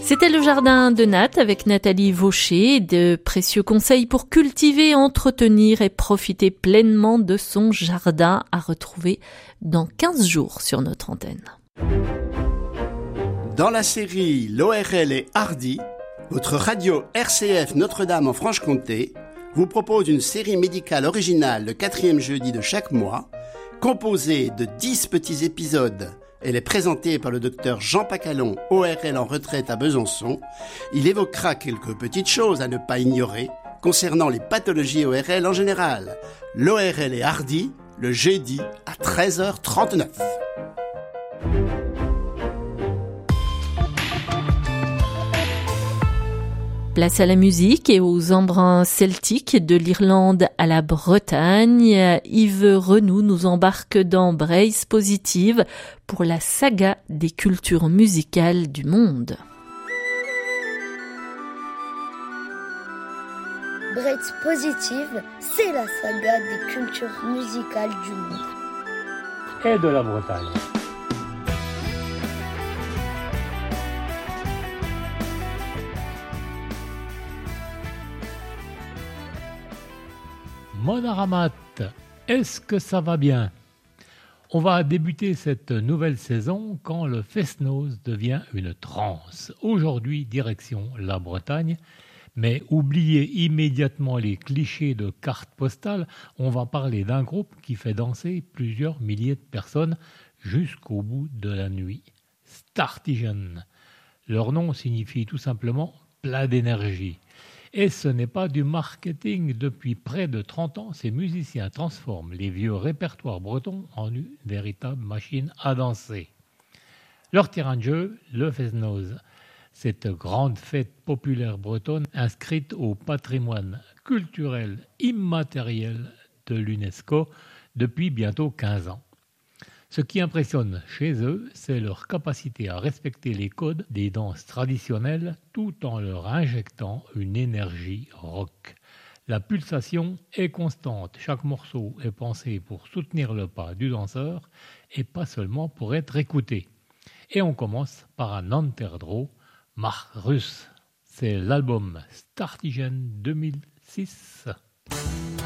C'était le jardin de Nat avec Nathalie Vaucher, de précieux conseils pour cultiver, entretenir et profiter pleinement de son jardin à retrouver dans 15 jours sur notre antenne. Dans la série L'ORL est Hardy, votre radio RCF Notre-Dame en Franche-Comté vous propose une série médicale originale le 4e jeudi de chaque mois, composée de 10 petits épisodes. Elle est présentée par le docteur Jean Pacalon, ORL en retraite à Besançon. Il évoquera quelques petites choses à ne pas ignorer concernant les pathologies ORL en général. L'ORL est Hardy, le jeudi à 13h39. Place à la musique et aux embruns celtiques de l'Irlande à la Bretagne. Yves Renoux nous embarque dans Brace Positive pour la saga des cultures musicales du monde. Brace Positive, c'est la saga des cultures musicales du monde. Et de la Bretagne. Mon Aramat, est-ce que ça va bien? On va débuter cette nouvelle saison quand le Fest-Noz devient une transe. Aujourd'hui, direction la Bretagne, mais oubliez immédiatement les clichés de cartes postales, on va parler d'un groupe qui fait danser plusieurs milliers de personnes jusqu'au bout de la nuit. Startigen. Leur nom signifie tout simplement plein d'énergie. Et ce n'est pas du marketing. Depuis près de 30 ans, ces musiciens transforment les vieux répertoires bretons en une véritable machine à danser. Leur terrain de jeu, le Fest-Noz, cette grande fête populaire bretonne inscrite au patrimoine culturel immatériel de l'UNESCO depuis bientôt 15 ans. Ce qui impressionne chez eux, c'est leur capacité à respecter les codes des danses traditionnelles tout en leur injectant une énergie rock. La pulsation est constante, chaque morceau est pensé pour soutenir le pas du danseur et pas seulement pour être écouté. Et on commence par un Anterdro, Marc Russe. C'est l'album Startigen 2006.